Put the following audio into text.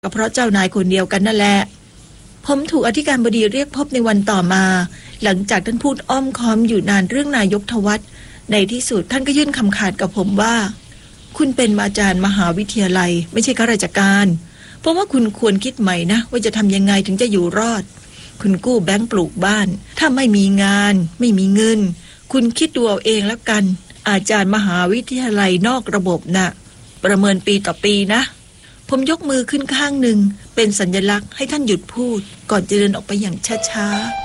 ก็เพราะเจ้านายคนเดียวกันนั่นแหละผมถูกอธิการบดีเรียกพบในวันต่อมาหลังจากท่านพูดอ้อมค้อมอยู่นานเรื่องนายกทวัฒน์ในที่สุดท่านก็ยื่นคำขาดกับผมว่าคุณเป็นอาจารย์มหาวิทยาลัยไม่ใช่ข้าราชการเพราะว่าคุณควรคิดใหม่นะว่าจะทำยังไงถึงจะอยู่รอดคุณกู้แบงก์ปลูกบ้านถ้าไม่มีงานไม่มีเงินคุณคิดดูเอาเองแล้วกันอาจารย์มหาวิทยาลัยนอกระบบน่ะประเมินปีต่อปีนะผมยกมือขึ้นข้างหนึ่งเป็นสัญลักษณ์ให้ท่านหยุดพูดก่อนจะเดินออกไปอย่างช้าๆ